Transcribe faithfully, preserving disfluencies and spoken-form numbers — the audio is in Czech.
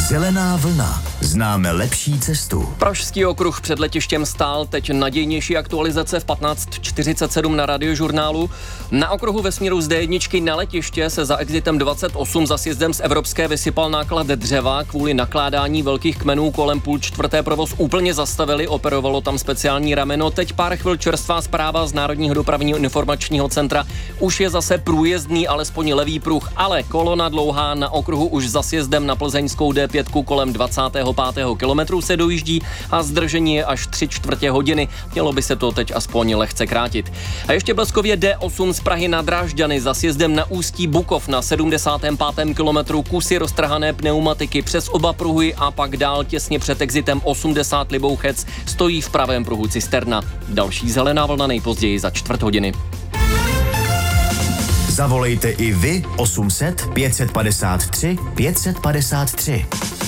Zelená vlna. Známe lepší cestu. Pražský okruh před letištěm stál, teď nadějnější aktualizace v patnáct čtyřicet sedm na Radiožurnálu. Na okruhu ve směru z D jedna na letiště se za exitem dvacet osm za sjezdem z Evropské vysypal náklad dřeva. Kvůli nakládání velkých kmenů kolem půl čtvrté provoz úplně zastavili, operovalo tam speciální rameno. Teď pár chvil čerstvá zpráva z Národního dopravního informačního centra. Už je zase průjezdný, alespoň levý pruh, ale kolona dlouhá na okruhu už za sjezdem na plzeňskou D pět kolem dvacátého pátého kilometru se dojíždí a zdržení je až tři čtvrtě hodiny. Mělo by se to teď aspoň lehce krátit. A ještě bleskově D osm z Prahy na Drážďany za sjezdem na Ústí Bukov na sedmdesátém pátém kilometru kusy roztrhané pneumatiky přes oba pruhy a pak dál těsně před exitem osmdesát Libouchec stojí v pravém pruhu cisterna. Další zelená vlna nejpozději za čtvrt hodiny. Zavolejte i vy osm set pět set padesát tři pět set padesát tři.